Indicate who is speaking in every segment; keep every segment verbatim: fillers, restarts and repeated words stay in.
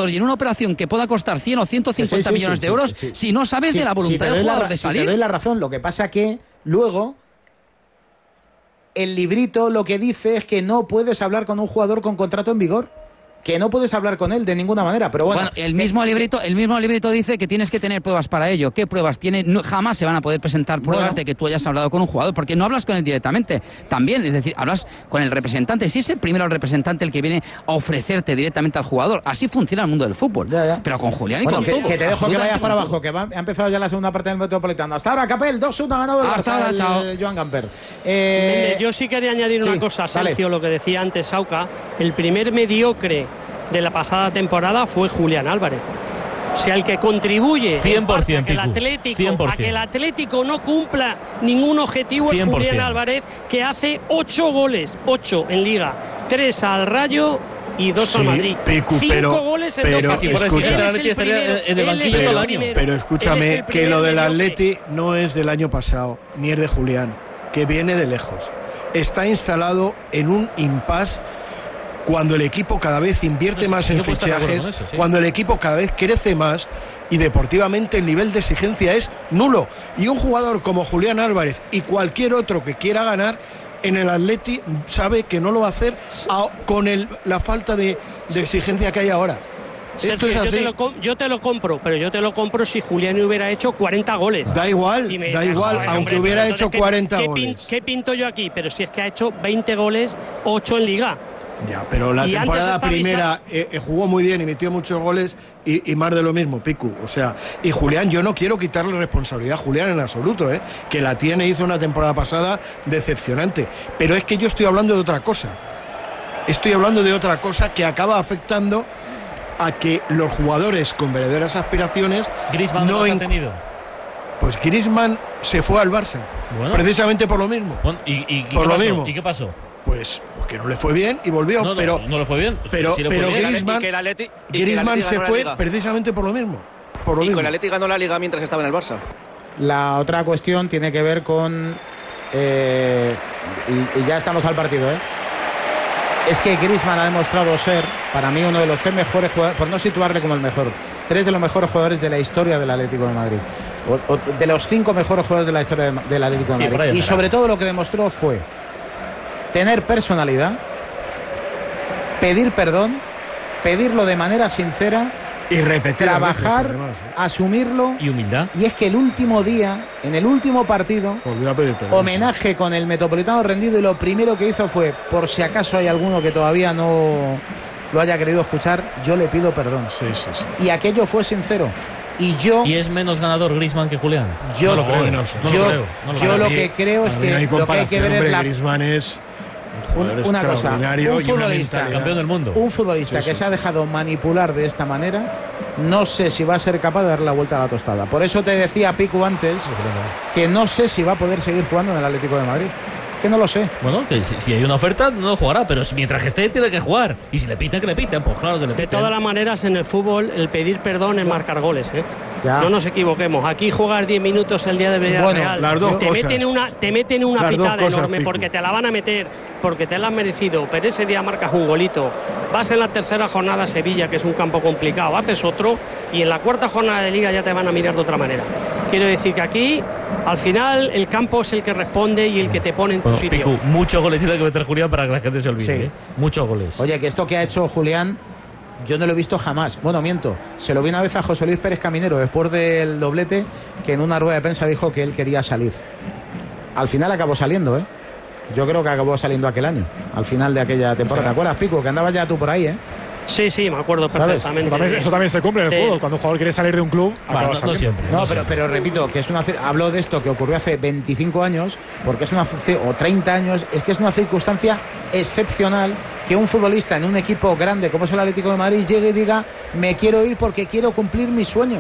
Speaker 1: jugador y en una operación que pueda costar cien o ciento cincuenta
Speaker 2: sí, sí,
Speaker 1: millones
Speaker 2: sí,
Speaker 1: de euros,
Speaker 2: sí, sí, sí.
Speaker 1: si no sabes
Speaker 2: sí,
Speaker 1: de la voluntad
Speaker 2: si
Speaker 1: del jugador
Speaker 2: la,
Speaker 1: de salir?
Speaker 2: Si te doy la razón, lo que pasa que luego el librito lo que dice es que no puedes hablar con un jugador con contrato en vigor. Que no puedes hablar con él de ninguna manera, pero bueno.
Speaker 1: Bueno, el mismo
Speaker 2: que,
Speaker 1: librito, el mismo librito dice que tienes que tener pruebas para ello. ¿Qué pruebas tiene? No, jamás se van a poder presentar pruebas bueno. de que tú hayas hablado con un jugador, porque no hablas con él directamente. También, es decir, hablas con el representante. Si es el primero el representante el que viene a ofrecerte directamente al jugador. Así funciona el mundo del fútbol.
Speaker 2: Ya, ya.
Speaker 1: Pero con Julián y
Speaker 2: bueno,
Speaker 1: con
Speaker 2: que,
Speaker 1: todos.
Speaker 2: que te dejo que vayas para abajo, que va, ha empezado ya la segunda parte del Metropolitano. Hasta ahora, Capel, dos uno ha ganado el
Speaker 1: Hasta
Speaker 2: Barça,
Speaker 1: ahora,
Speaker 2: el,
Speaker 1: chao.
Speaker 2: el Joan Gamper. Eh,
Speaker 3: Yo sí quería añadir
Speaker 2: sí,
Speaker 3: una cosa, Sergio,
Speaker 2: vale.
Speaker 3: lo que decía antes Sauca. El primer mediocre de la pasada temporada fue Julián Álvarez. O sea, el que contribuye
Speaker 4: cien por ciento,
Speaker 3: a, que el Atlético,
Speaker 4: cien por ciento.
Speaker 3: a que el Atlético no cumpla ningún objetivo es Julián Álvarez, que hace ocho goles, ocho en Liga, tres al Rayo y dos
Speaker 5: sí,
Speaker 3: al Madrid.
Speaker 5: Picu,
Speaker 3: Cinco
Speaker 5: pero,
Speaker 3: goles en
Speaker 5: pero,
Speaker 3: dos partidos.
Speaker 5: escucha,
Speaker 3: Él es el primero,
Speaker 4: en el banquillo
Speaker 5: pero,
Speaker 4: todo el año.
Speaker 5: pero escúchame, que lo del Atleti no es del año pasado, ni es de Julián, que viene de lejos. Está instalado en un impasse. Cuando el equipo cada vez invierte no sé, más en fichajes, eso, sí. cuando el equipo cada vez crece más y deportivamente el nivel de exigencia es nulo. Y un jugador como Julián Álvarez y cualquier otro que quiera ganar en el Atleti sabe que no lo va a hacer a, con el, la falta de, de exigencia que hay ahora.
Speaker 3: Sergio,
Speaker 5: Esto es así.
Speaker 3: Yo te, lo, yo te lo compro, pero yo te lo compro si Julián hubiera hecho cuarenta goles.
Speaker 5: Da igual, me, da igual, joder, aunque hombre, hubiera hecho cuarenta
Speaker 3: ¿qué,
Speaker 5: goles.
Speaker 3: ¿qué, ¿Qué pinto yo aquí? Pero si es que ha hecho veinte goles, ocho en Liga.
Speaker 5: Ya, pero la y temporada primera eh, eh, jugó muy bien y metió muchos goles y, y más de lo mismo, Picu. O sea, y Julián, yo no quiero quitarle responsabilidad a Julián en absoluto, ¿eh? Que la tiene, hizo una temporada pasada decepcionante. Pero es que yo estoy hablando de otra cosa. Estoy hablando de otra cosa que acaba afectando a que los jugadores con verdaderas aspiraciones
Speaker 4: Griezmann
Speaker 5: no
Speaker 4: en...
Speaker 5: ha tenido. Pues Griezmann se fue al Barça, bueno, precisamente por lo mismo.
Speaker 4: Bueno, ¿y, y, y
Speaker 5: por
Speaker 4: qué
Speaker 5: lo
Speaker 4: pasó?
Speaker 5: mismo.
Speaker 4: ¿Y qué pasó?
Speaker 5: Pues porque no le fue bien y volvió,
Speaker 4: no, no,
Speaker 5: pero
Speaker 4: no le fue bien.
Speaker 5: Pero,
Speaker 4: sí, sí
Speaker 5: pero
Speaker 4: fue bien.
Speaker 5: Griezmann,
Speaker 6: y que el Atleti, y
Speaker 5: Griezmann
Speaker 6: que el
Speaker 5: se fue
Speaker 6: Liga.
Speaker 5: precisamente por lo mismo. Por lo
Speaker 6: y
Speaker 5: mismo.
Speaker 6: con el Atleti ganó la Liga mientras estaba en el Barça.
Speaker 2: La otra cuestión tiene que ver con eh, y, y ya estamos al partido, ¿eh? Es que Griezmann ha demostrado ser, para mí, uno de los tres mejores jugadores, por no situarle como el mejor, tres de los mejores jugadores de la historia del Atlético de Madrid. O, o de los cinco mejores jugadores de la historia de, del Atlético de Madrid. Sí, y sobre todo lo que demostró fue tener personalidad, pedir perdón, pedirlo de manera sincera
Speaker 5: y repetir,
Speaker 2: trabajar,
Speaker 5: además, ¿eh?
Speaker 2: asumirlo
Speaker 4: y humildad.
Speaker 2: Y es que el último día, en el último partido,
Speaker 5: volvió a pedir perdón,
Speaker 2: homenaje con el Metropolitano rendido, y lo primero que hizo fue, por si acaso hay alguno que todavía no lo haya querido escuchar, yo le pido perdón.
Speaker 5: Sí, sí, sí.
Speaker 2: Y aquello fue sincero. Y yo
Speaker 4: ¿Y es menos ganador Griezmann que Julián?
Speaker 2: Yo
Speaker 4: no lo creo. No, no
Speaker 2: yo,
Speaker 4: lo creo, no lo,
Speaker 2: yo
Speaker 4: creo.
Speaker 2: lo que creo es que lo que hay que ver
Speaker 5: hombre,
Speaker 2: es la
Speaker 5: Griezmann es un
Speaker 2: una cosa, un futbolista,
Speaker 4: campeón del mundo.
Speaker 2: Un futbolista sí, que sí. se ha dejado manipular de esta manera, no sé si va a ser capaz de dar la vuelta a la tostada. Por eso te decía Picu antes que no sé si va a poder seguir jugando en el Atlético de Madrid. Que no lo sé.
Speaker 4: Bueno, que si, si hay una oferta no lo jugará, pero mientras que esté tiene que jugar. Y si le pitan, que le pitan, pues claro que le pitan.
Speaker 3: De todas las maneras, en el fútbol el pedir perdón es marcar goles, ¿eh? Ya. No nos equivoquemos. Aquí jugar diez minutos el día de Villarreal.
Speaker 5: Bueno, las dos
Speaker 3: te
Speaker 5: cosas.
Speaker 3: meten una, te meten una
Speaker 5: las
Speaker 3: pitada
Speaker 5: cosas,
Speaker 3: enorme,
Speaker 5: Pico.
Speaker 3: porque te la van a meter, porque te la has merecido, pero ese día marcas un golito. Vas en la tercera jornada a Sevilla, que es un campo complicado, haces otro, y en la cuarta jornada de Liga ya te van a mirar de otra manera. Quiero decir que aquí, al final, el campo es el que responde y el que te pone en tu
Speaker 4: bueno,
Speaker 3: sitio.
Speaker 4: Pico, muchos goles tiene que meter Julián para que la gente se olvide.
Speaker 2: Sí.
Speaker 4: ¿eh? Muchos goles.
Speaker 2: Oye, que esto que ha hecho Julián, yo no lo he visto jamás. Bueno, miento. Se lo vi una vez a José Luis Pérez Caminero después del doblete, que en una rueda de prensa dijo que él quería salir. Al final acabó saliendo, ¿eh? Yo creo que acabó saliendo aquel año, al final de aquella temporada.
Speaker 5: Sí.
Speaker 2: ¿Te acuerdas, Pico? Que andabas ya tú por ahí, ¿eh?
Speaker 3: Sí, sí, me acuerdo perfectamente.
Speaker 7: Eso también, eso también se cumple en el
Speaker 3: Sí.
Speaker 7: fútbol. Cuando un jugador quiere salir de un club,
Speaker 4: Bueno,
Speaker 7: acaba
Speaker 4: no,
Speaker 7: saliendo.
Speaker 4: no siempre.
Speaker 2: No,
Speaker 4: no
Speaker 2: pero, pero repito, que es una hablo de esto que ocurrió hace veinticinco años, porque es una o treinta años, es que es una circunstancia excepcional que un futbolista en un equipo grande como es el Atlético de Madrid llegue y diga, me quiero ir porque quiero cumplir mi sueño.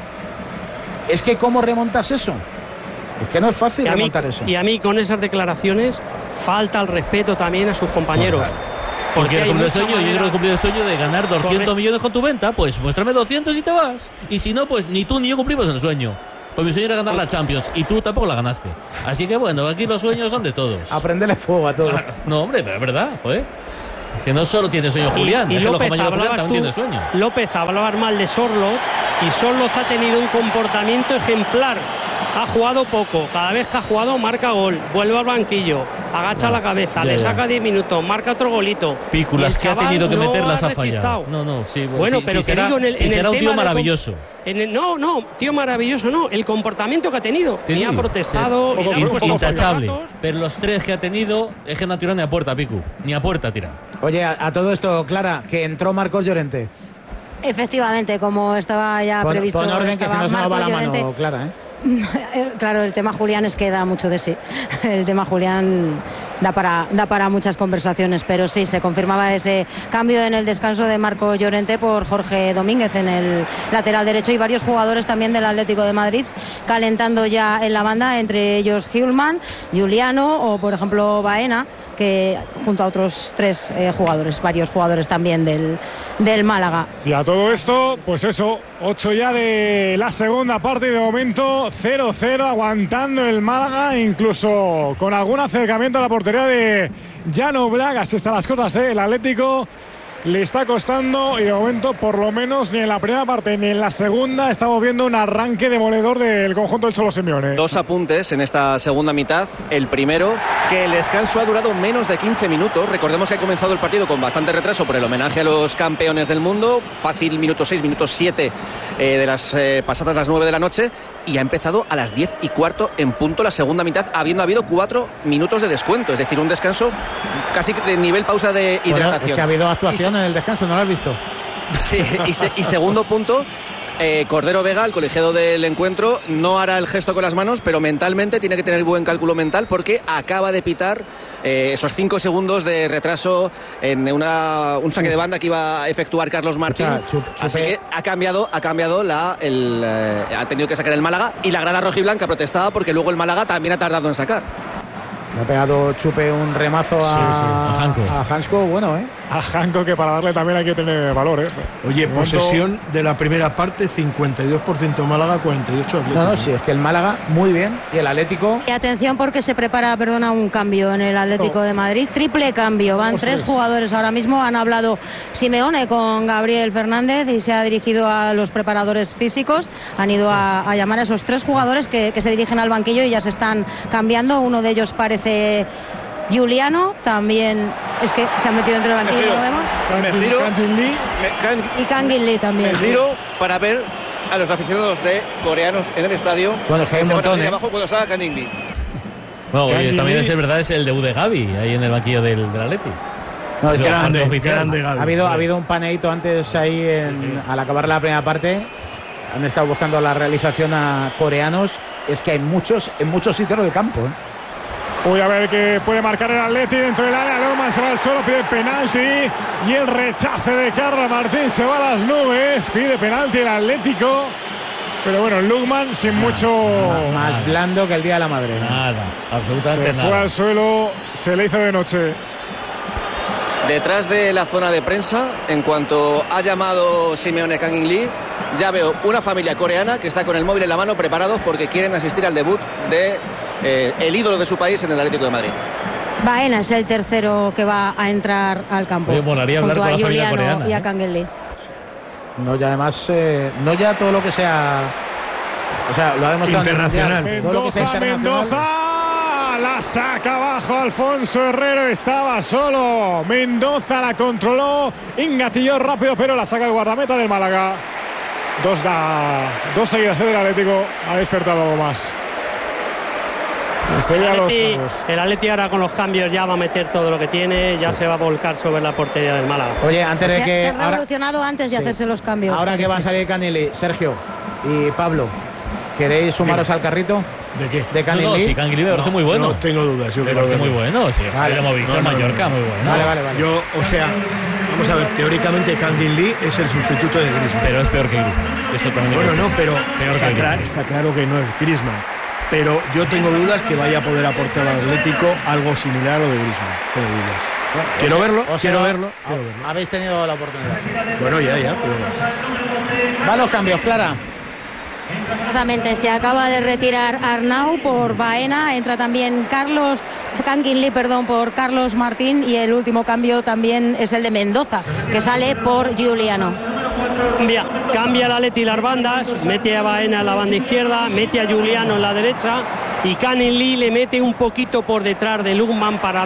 Speaker 2: Es que ¿cómo remontas eso? Es que no es fácil
Speaker 3: y
Speaker 2: remontar
Speaker 3: mí,
Speaker 2: eso.
Speaker 3: Y a mí con esas declaraciones falta el respeto también a sus compañeros.
Speaker 4: Bueno,
Speaker 3: porque
Speaker 4: quiero
Speaker 3: hay
Speaker 4: cumplir el
Speaker 3: mucha
Speaker 4: sueño,
Speaker 3: manera...
Speaker 4: yo quiero cumplir el sueño de ganar doscientos
Speaker 3: Correcto.
Speaker 4: millones con tu venta, pues muéstrame doscientos y te vas. Y si no, pues ni tú ni yo cumplimos el sueño. Pues mi sueño era ganar la Champions y tú tampoco la ganaste. Así que bueno, aquí los sueños son de todos.
Speaker 2: Aprenderle fuego a todo.
Speaker 4: No, hombre, pero es verdad, joder. Es que no solo tiene sueño Julián,
Speaker 3: y, y
Speaker 4: es que
Speaker 3: López,
Speaker 4: el ojo mayor
Speaker 3: hablabas
Speaker 4: también
Speaker 3: tú,
Speaker 4: tiene sueño.
Speaker 3: López, hablabas mal de Sorloz, y Sorloz ha tenido un comportamiento ejemplar. Ha jugado poco, cada vez que ha jugado marca gol, vuelve al banquillo, agacha no, la cabeza, ya, le saca diez minutos, marca otro golito.
Speaker 4: Pículas que ha tenido que
Speaker 3: no
Speaker 4: meterlas
Speaker 3: ha
Speaker 4: ha fallado. No, no, sí, bueno,
Speaker 3: bueno
Speaker 4: sí,
Speaker 3: pero
Speaker 4: sí,
Speaker 3: que
Speaker 4: será,
Speaker 3: digo en el,
Speaker 4: sí,
Speaker 3: en
Speaker 4: será
Speaker 3: el
Speaker 4: un tío
Speaker 3: tema
Speaker 4: maravilloso.
Speaker 3: De, en el, no, no, tío maravilloso no, el comportamiento que ha tenido, sí, ni sí, ha protestado,
Speaker 4: sí,
Speaker 3: ni
Speaker 4: poco,
Speaker 3: ha
Speaker 4: intachable. Pero los tres que ha tenido es que no ha tirado ni a puerta, Picu, ni a puerta tira.
Speaker 2: Oye, a, a todo esto, Clara, que entró Marcos Llorente.
Speaker 8: Efectivamente, como estaba ya
Speaker 2: pon,
Speaker 8: previsto.
Speaker 2: Pon orden que si no se nos va la
Speaker 8: Llorente.
Speaker 2: mano, Clara, ¿eh?
Speaker 8: Claro, el tema Julián es que da mucho de sí. El tema Julián da para, da para muchas conversaciones, pero sí, se confirmaba ese cambio en el descanso de Marco Llorente por Jorge Domínguez en el lateral derecho y varios jugadores también del Atlético de Madrid calentando ya en la banda, entre ellos Hjulman, Juliano o por ejemplo Baena, que junto a otros tres eh, jugadores, varios jugadores también del, del Málaga.
Speaker 7: Y a todo esto, pues eso, ocho ya de la segunda parte y de momento cero cero, aguantando el Málaga, incluso con algún acercamiento a la portería de Llano Blaga. Así están las cosas, ¿eh? El Atlético le está costando y de momento por lo menos ni en la primera parte ni en la segunda estamos viendo un arranque demoledor del conjunto del Cholo Simeone.
Speaker 6: Dos apuntes en esta segunda mitad. El primero, que el descanso ha durado menos de quince minutos. Recordemos que ha comenzado el partido con bastante retraso por el homenaje a los campeones del mundo. Fácil minuto seis, minuto siete eh, de las eh, pasadas las nueve de la noche, y ha empezado a las diez y cuarto en punto la segunda mitad, habiendo habido cuatro minutos de descuento, es decir, un descanso casi de nivel pausa de hidratación.
Speaker 2: Bueno, es que ha habido actuación en el descanso, ¿no lo has visto?
Speaker 6: Sí, y, se, y segundo punto, eh, Cordero Vega, el colegiado del encuentro, no hará el gesto con las manos, pero mentalmente tiene que tener buen cálculo mental, porque acaba de pitar eh, esos cinco segundos de retraso en una, un saque de banda que iba a efectuar Carlos Martín. Chup, chup, Así que ha cambiado, ha cambiado la, el, eh, ha tenido que sacar el Málaga, y la grada rojiblanca protestaba porque luego el Málaga también ha tardado en sacar.
Speaker 2: Le ha pegado Chupe un remazo a,
Speaker 7: sí, sí, a Hanko.
Speaker 2: A Hansko, bueno, ¿eh?
Speaker 7: A Hanko, que para darle también hay que tener valor, ¿eh?
Speaker 5: Oye, de posesión momento... de la primera parte, cincuenta y dos por ciento Málaga, cuarenta y ocho Atlético.
Speaker 2: No, no, sí, es que el Málaga muy bien, y el Atlético...
Speaker 8: Y atención porque se prepara, perdona, un cambio en el Atlético oh. de Madrid, triple cambio, van Ostras. tres jugadores ahora mismo, han hablado Simeone con Gabriel Fernández y se ha dirigido a los preparadores físicos, han ido a, a llamar a esos tres jugadores que, que se dirigen al banquillo y ya se están cambiando, uno de ellos parece... Juliano también es que se ha metido dentro del banquillo, ¿lo vemos?
Speaker 6: Me giro,
Speaker 7: me,
Speaker 6: can,
Speaker 8: y Kangin Lee también.
Speaker 6: Me giro para ver a los aficionados de coreanos en el estadio.
Speaker 2: Bueno, que hay un montón, ¿eh?
Speaker 6: Abajo cuando salga Kangin Lee.
Speaker 4: Bueno, oye, también es verdad, es el debut de Gavi ahí en el banquillo del, del Atleti.
Speaker 2: No, es
Speaker 5: grande, grande Gavi.
Speaker 2: Ha habido, ha habido un paneíto antes ahí en, sí, sí. al acabar la primera parte. Han estado buscando la realización a coreanos. Es que hay muchos en muchos sitios del campo, ¿eh?
Speaker 7: Voy a ver que puede marcar el Atleti dentro del área. Loma se va al suelo, pide penalti. Y el rechace de Carlos Martín se va a las nubes. Pide penalti el Atlético. Pero bueno, Lugman sin mucho...
Speaker 2: Más, más blando que el Día de la Madre.
Speaker 4: Nada, absolutamente
Speaker 7: nada. Se
Speaker 4: nada.
Speaker 7: fue al suelo, se le hizo de noche.
Speaker 6: Detrás de la zona de prensa, en cuanto ha llamado Simeone Kangin Lee, ya veo una familia coreana que está con el móvil en la mano preparados porque quieren asistir al debut de... Eh, el ídolo de su país en el Atlético de Madrid.
Speaker 8: Baena es el tercero que va a entrar al campo.
Speaker 4: Oye, molaría hablar
Speaker 8: junto
Speaker 4: con
Speaker 8: a
Speaker 4: la
Speaker 8: Juliano
Speaker 4: familia coreana,
Speaker 8: y a
Speaker 4: ¿eh?
Speaker 8: Kangin Lee.
Speaker 2: No, ya además, eh, no ya todo lo que sea, o sea, lo ha demostrado
Speaker 5: internacional.
Speaker 2: Mundial, todo lo que sea
Speaker 7: Mendoza,
Speaker 2: internacional.
Speaker 7: Mendoza, la saca abajo Alfonso Herrero, estaba solo. Mendoza la controló, engatilló rápido, pero la saca el guardameta del Málaga. Dos da, dos seguidas del Atlético, ha despertado algo más.
Speaker 3: El Atleti, el Atleti ahora con los cambios ya va a meter todo lo que tiene, ya sí. se va a volcar sobre la portería del Málaga.
Speaker 2: Oye, antes de
Speaker 8: se,
Speaker 2: que...
Speaker 8: Se ha revolucionado ahora, antes de sí. hacerse los cambios.
Speaker 2: Ahora que van a salir Kangin Lee, Sergio y Pablo, ¿queréis sumaros
Speaker 5: ¿Qué?
Speaker 2: al carrito?
Speaker 5: ¿De qué?
Speaker 2: De Kangin
Speaker 4: no, no,
Speaker 2: Lee.
Speaker 4: Sí, Kangin Lee me parece
Speaker 5: no,
Speaker 4: muy bueno.
Speaker 5: No tengo dudas. Yo
Speaker 4: me
Speaker 5: creo
Speaker 4: parece
Speaker 5: que
Speaker 4: muy bueno. Sí,
Speaker 2: vale.
Speaker 4: lo hemos visto
Speaker 5: no,
Speaker 4: en
Speaker 5: no,
Speaker 4: Mallorca,
Speaker 5: no, no.
Speaker 4: muy bueno.
Speaker 2: Vale, vale, vale.
Speaker 5: Yo, o sea, vamos a ver, teóricamente Kangin Lee es el sustituto de Griezmann.
Speaker 4: Pero es peor que Griezmann. Eso también
Speaker 5: bueno, no, pero
Speaker 4: peor
Speaker 5: está,
Speaker 4: que
Speaker 5: claro, está claro que no es Griezmann. Pero yo tengo dudas que vaya a poder aportar al Atlético algo similar a lo de Griezmann. Tengo dudas. Bueno, quiero
Speaker 2: o
Speaker 5: verlo,
Speaker 2: o
Speaker 5: quiero
Speaker 2: sea,
Speaker 5: verlo, quiero verlo.
Speaker 2: Habéis tenido la oportunidad.
Speaker 5: Bueno, ya, ya. Pero...
Speaker 2: Va los cambios, Clara.
Speaker 8: Exactamente, se acaba de retirar Arnau por Baena, entra también Carlos Canguilí, perdón, por Carlos Martín, y el último cambio también es el de Mendoza, que sale por Giuliano.
Speaker 3: Cambia, cambia la Atleti las bandas, mete a Baena en la banda izquierda, mete a Giuliano en la derecha y Canguilí le mete un poquito por detrás de Lugman para